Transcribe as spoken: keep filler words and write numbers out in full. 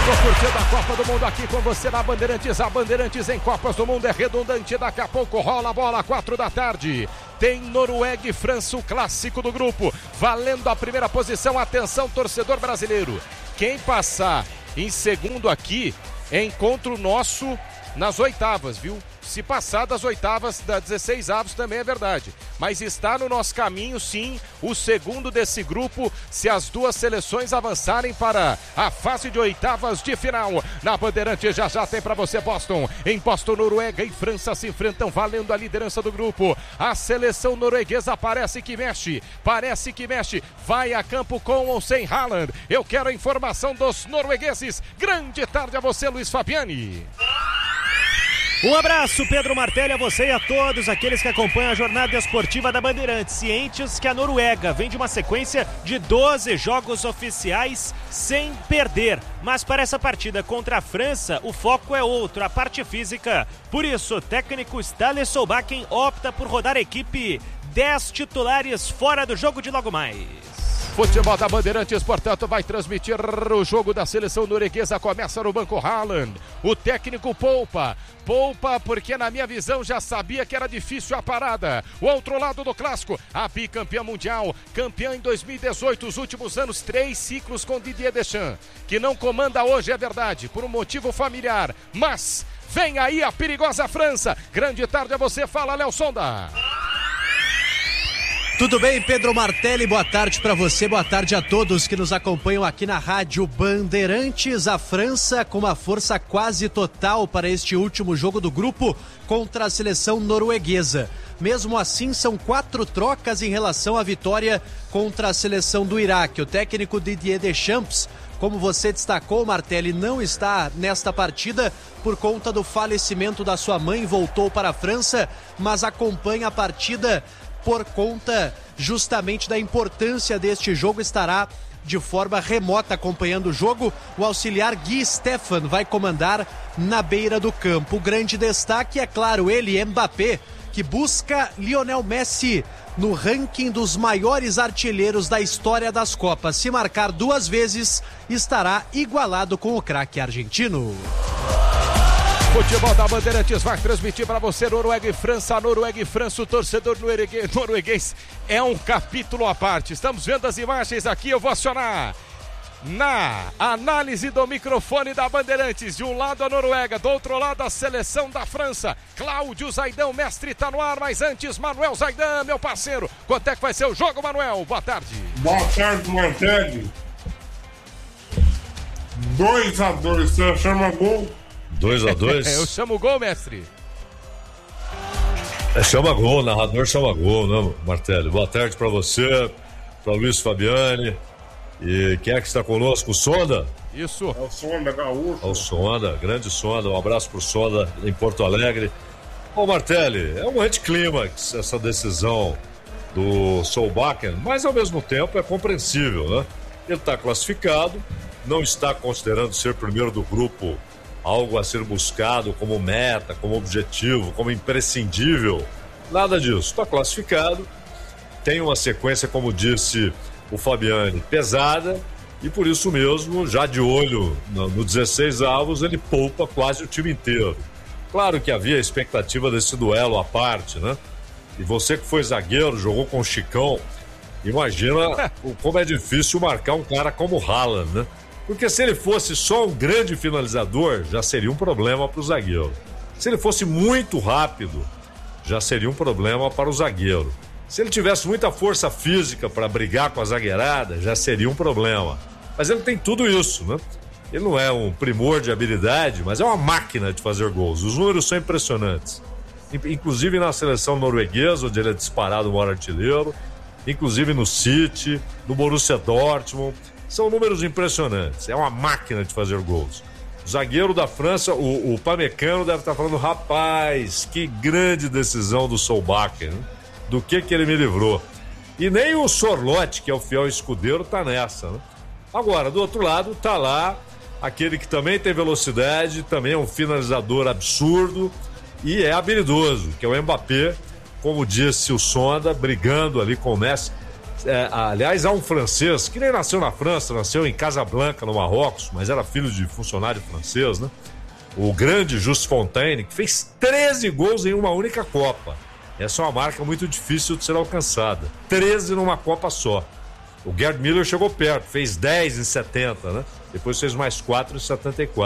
Tô curtindo a Copa do Mundo aqui com você na Bandeirantes. A Bandeirantes em Copas do Mundo é redundante. Daqui a pouco rola a bola, quatro da tarde. Tem Noruega e França, o clássico do grupo. Valendo a primeira posição. Atenção, torcedor brasileiro. Quem passar em segundo aqui é encontro nosso nas oitavas, viu? Se passar das oitavas, das dezesseis avos também é verdade. Mas está no nosso caminho, sim, o segundo desse grupo, se as duas seleções avançarem para a fase de oitavas de final. Na Bandeirante já já tem para você Boston. Em Boston, Noruega e França se enfrentam valendo a liderança do grupo. A seleção norueguesa parece que mexe, parece que mexe. Vai a campo com ou sem Haaland. Eu quero a informação dos noruegueses. Grande tarde a você, Luiz Fabiani. Um abraço, Pedro Martelli, a você e a todos aqueles que acompanham a jornada esportiva da Bandeirantes, cientes que a Noruega vem de uma sequência de doze jogos oficiais sem perder. Mas para essa partida contra a França, o foco é outro, a parte física. Por isso, o técnico Ståle Solbakken opta por rodar a equipe dez titulares fora do jogo de logo mais. Futebol da Bandeirantes, portanto, vai transmitir o jogo da seleção norueguesa. Começa no banco Haaland. O técnico poupa. Poupa porque, na minha visão, já sabia que era difícil a parada. O outro lado do clássico, a bicampeã mundial, campeã em dois mil e dezoito, os últimos anos, três ciclos com Didier Deschamps, que não comanda hoje, é verdade, por um motivo familiar. Mas vem aí a perigosa França. Grande tarde a você, fala, Léo Sonda. Tudo bem, Pedro Martelli? Boa tarde para você, boa tarde a todos que nos acompanham aqui na Rádio Bandeirantes. A França com uma força quase total para este último jogo do grupo contra a seleção norueguesa. Mesmo assim, são quatro trocas em relação à vitória contra a seleção do Iraque. O técnico Didier Deschamps, como você destacou, Martelli, não está nesta partida por conta do falecimento da sua mãe, voltou para a França, mas acompanha a partida por conta justamente da importância deste jogo, estará de forma remota acompanhando o jogo. O auxiliar Guy Stefan vai comandar na beira do campo. O grande destaque é, claro, ele, Mbappé, que busca Lionel Messi no ranking dos maiores artilheiros da história das Copas. Se marcar duas vezes, estará igualado com o craque argentino. Futebol da Bandeirantes vai transmitir para você Noruega e França. Noruega e França, o torcedor norueguês, norueguês é um capítulo à parte. Estamos vendo as imagens aqui, eu vou acionar na análise do microfone da Bandeirantes. De um lado a Noruega, do outro lado a seleção da França. Cláudio Zaidan, mestre, tá no ar, mas antes Manuel Zaidan, meu parceiro. Quanto é que vai ser o jogo, Manuel? Boa tarde. Boa tarde, Martelli. dois a dois, você chama gol? dois a dois? Eu chamo o gol, mestre. É, chama gol, narrador chama gol, né, Martelli? Boa tarde para você, para Luiz Fabiani. E quem é que está conosco? O Sonda? Isso. É o Sonda, gaúcho. É o Sonda, grande Sonda. Um abraço pro Sonda em Porto Alegre. Ô, Martelli, é um anticlímax essa decisão do Solbakken, mas ao mesmo tempo é compreensível, né? Ele está classificado, não está considerando ser primeiro do grupo algo a ser buscado como meta, como objetivo, como imprescindível. Nada disso. Está classificado, tem uma sequência, como disse o Fabiani, pesada, e por isso mesmo, já de olho no, no dezesseis avos, ele poupa quase o time inteiro. Claro que havia a expectativa desse duelo à parte, né? E você que foi zagueiro, jogou com o Chicão, imagina como é difícil marcar um cara como o Haaland, né? Porque se ele fosse só um grande finalizador, já seria um problema para o zagueiro. Se ele fosse muito rápido, já seria um problema para o zagueiro. Se ele tivesse muita força física para brigar com a zagueirada, já seria um problema. Mas ele tem tudo isso, né? Ele não é um primor de habilidade, mas é uma máquina de fazer gols. Os números são impressionantes. Inclusive na seleção norueguesa, onde ele é disparado o maior artilheiro, inclusive no City, no Borussia Dortmund. São números impressionantes. É uma máquina de fazer gols. O zagueiro da França, o, o Pamecano, deve estar falando, rapaz, que grande decisão do Solbakken, né? Do que que ele me livrou. E nem o Sorloth, que é o fiel escudeiro, tá nessa, né? Agora, do outro lado, tá lá aquele que também tem velocidade, também é um finalizador absurdo e é habilidoso, que é o Mbappé, como disse o Sonda, brigando ali com o Messi. É, aliás, há um francês que nem nasceu na França, nasceu em Casablanca, no Marrocos, mas era filho de funcionário francês, né? O grande Just Fontaine, que fez treze gols em uma única Copa. Essa é uma marca muito difícil de ser alcançada. treze numa Copa só. O Gerd Müller chegou perto, fez dez em setenta, né? Depois fez mais quatro em setenta e quatro.